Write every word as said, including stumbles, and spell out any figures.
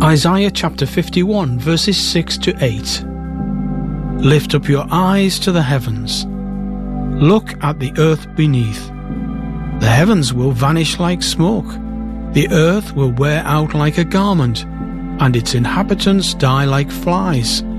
Isaiah chapter fifty-one, verses six to eight. Lift up your eyes to the heavens. Look at the earth beneath. The heavens will vanish like smoke. The earth will wear out like a garment, and its inhabitants die like flies.